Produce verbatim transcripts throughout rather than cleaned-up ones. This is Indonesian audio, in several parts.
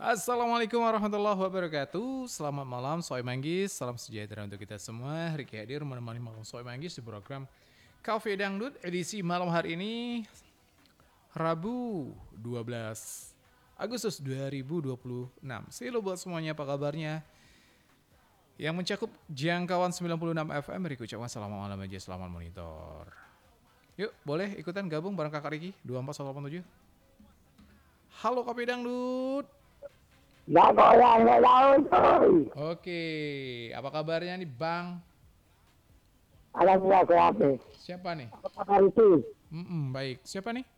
Assalamualaikum warahmatullahi wabarakatuh. Selamat malam Soy Manggis. Salam sejahtera untuk kita semua. Riki hadir menemani malam Soy Manggis di program Cafe Dangdut edisi malam hari ini Rabu dua belas Agustus dua ribu dua puluh enam. Selalu buat semuanya, apa kabarnya? Yang mencakup jangkauan sembilan puluh enam F M, Riki ucapkan selamat malam aja, selamat monitor. Yuk, boleh ikutan gabung bareng kakak Riki dua empat satu delapan tujuh. Halo Cafe Dangdut. Ya goyang nggak tahu tuh. Oke, apa kabarnya nih Bang? Alhamdulillah sehat nih. Siapa nih? Apa kabar itu? Mm-mm, baik, siapa nih?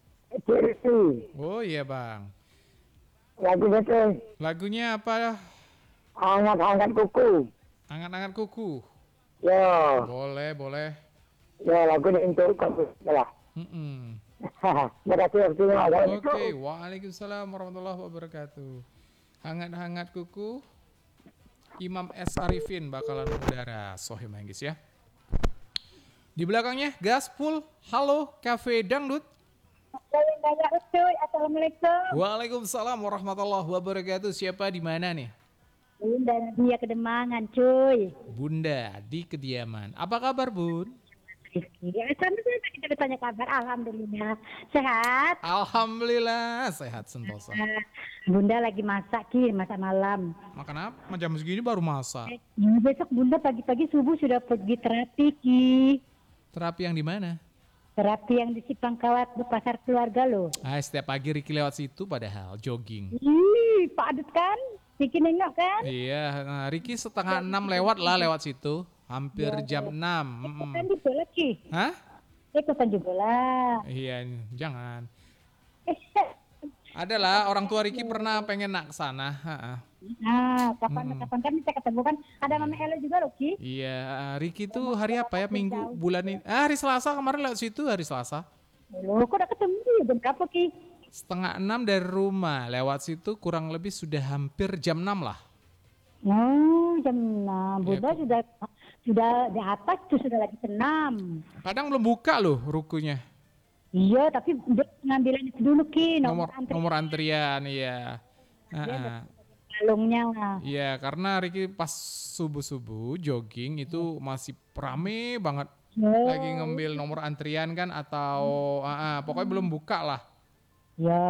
Cirti. Oh iya Bang. Lagi betul. Lagunya apa? Angkat-angkat kuku. Angat-angat kuku. Yo, Boleh, boleh. yo lagu ini untuk kamu lah. Mm-mm. Terima kasih. Terima kasih. Oke, waalaikumsalam warahmatullahi wabarakatuh. Hangat-hangat kuku. Imam S. Arifin bakalan udara. Sohim Manggis ya. Di belakangnya Gaspul. Halo Cafe Dangdut. Assalamualaikum. Waalaikumsalam warahmatullahi wabarakatuh. Siapa di mana nih? Bunda Nadia Kedemangan, cuy. Bunda di kediaman. Apa kabar Bun? Ya, sama saja kita bertanya kabar. Alhamdulillah sehat. Alhamdulillah sehat sentosa. Nah, Bunda lagi masak ki, masak malam. Makan apa? Jam segini baru masak. Ya, besok Bunda pagi-pagi subuh sudah pergi terapi ki. Terapi yang di mana? Terapi yang di Sipangkawat di pasar keluarga loh. Ah, setiap pagi Riki lewat situ padahal jogging. Ih, padat kan? Bikin nengok kan? Iya, nah, Riki setengah enam lewat lah lewat situ. Hampir jam enam. Mm-mm. Kan juga lagi. Hah? Ikutan juga lah. Iya, jangan. Eh, Ada lah, orang tua Riki pernah pengen nak ke sana. Ha-ha. Nah, kapan kapan kan bisa ketemu kan? Ada Mama Elo juga loh ki. Iya, Riki tuh hari apa ya? Minggu, bulan ini. Ah, hari Selasa kemarin lewat situ, hari Selasa. Loh, kok udah ketemu ya? Jam berapa ki? Setengah enam dari rumah. Lewat situ kurang lebih sudah hampir jam enam lah. Oh, jam enam. Iya, Bunda kok. sudah sudah di atas tuh sudah lagi senam. Kadang belum buka loh rukunya. Iya, tapi dia pengambilan itu dulu ki Nomor nomor antri nomor antrian, iya. dia Ha-ha. kalungnya lah. Iya, karena Riki pas subuh-subuh jogging itu masih rame banget. Oh, Lagi ngambil nomor antrian kan atau ah, ah, pokoknya belum buka lah. ya.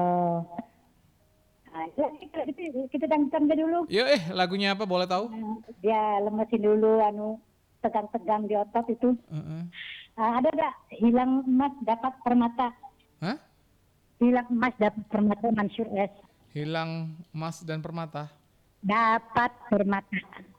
Nah, itu kita, kita, kita dangdutan dia dulu. Yuk eh, lagunya apa boleh tahu? Nah, dia lemesin dulu anu tegang-tegang di otot itu. Heeh. Ah, ada gak hilang emas dapat permata? Hah? Hilang emas dapat permata Mansur S. Hilang emas dan permata. Dapat permata.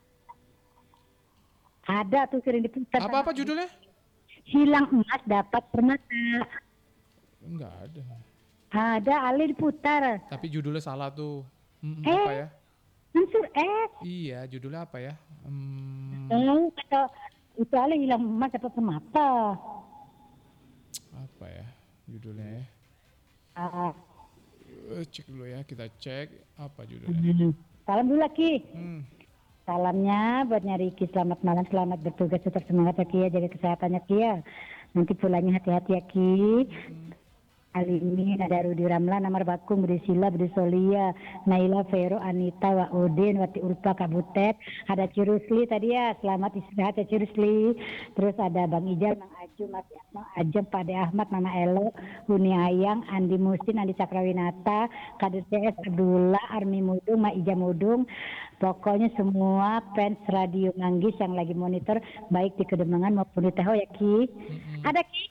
Ada tuh sering diputar. Apa-apa judulnya? Hilang emas dapat permata. Enggak ada. Ada Ali diputar. Tapi judulnya salah tuh. Hmm, Eh. apa ya? Mansur S. Iya, judulnya apa ya? Hmm, Oh, kata itu Ali hilang emas dapat permata. apa ya judulnya ya? Ah, Eh, cek dulu ya, kita cek apa judulnya. salam dulu lagi. Hmm. Salamnya buat Riki, selamat malam, selamat bertugas, tetap semangat ya Ki ya, jaga kesehatannya Ki ya. Nanti pulangnya hati-hati ya Ki. Alimin, ada Rudi Ramla, Namar Bakung, Budi Sila, Budi Solia, Naila, Vero, Anita, Wa Udin, Wati Ulfa, Kak Butet, ada Cirusli tadi ya, selamat istirahat ya Cirusli. Terus ada Bang Ijal, Mang Aju, Mas Mang Ajem, Pade Ahmad, Mama Elo, Huni Ayang, Andi Musin, Andi Cakrawinata, Kadir C S, Abdullah, Armi Mudung, Ma Ija Mudung. Pokoknya semua fans Radio Manggis yang lagi monitor, baik di Kedemangan maupun di Tahu ya Ki. Ada Ki?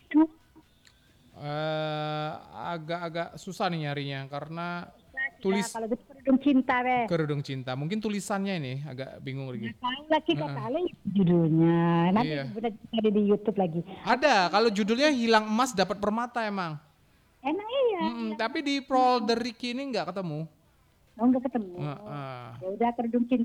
Eh, agak-agak susah nih nyarinya karena Nah, tulis kalau gitu kerudung cinta weh. kerudung cinta. Mungkin tulisannya ini agak bingung lagi. Tahu lagi kata Ale judulnya. Nanti Iya. udah ada di YouTube lagi. Ada, kalau judulnya hilang emas dapat permata emang. Enak iya. Mm-mm, tapi di folder Riki ini nggak ketemu. Oh enggak ketemu. Heeh. Ya udah kerudung cinta